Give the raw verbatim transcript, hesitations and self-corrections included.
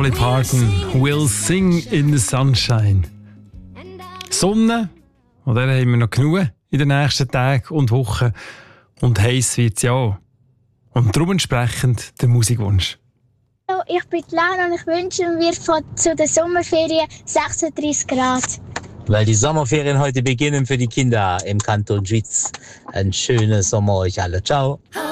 Dolly Parton, We'll Sing in the Sunshine. Sonne, und der haben wir noch genug in den nächsten Tagen und Wochen. Und heiß wird es ja. Und darum entsprechend der Musikwunsch. Hallo, ich bin Laura und ich wünsche mir von, zu den Sommerferien sechsunddreißig Grad. Weil die Sommerferien heute beginnen für die Kinder im Kanton Schwyz. Ein schönes Sommer euch alle. Ciao.